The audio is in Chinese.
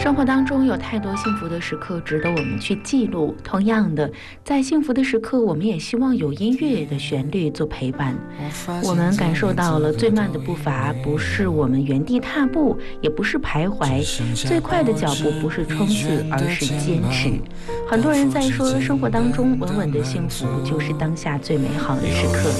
生活当中有太多幸福的时刻值得我们去记录。同样的，在幸福的时刻，我们也希望有音乐的旋律做陪伴。我们感受到了最慢的步伐，不是我们原地踏步，也不是徘徊；最快的脚步不是冲刺，而是坚持。很多人在说，生活当中稳稳的幸福就是当下最美好的时刻。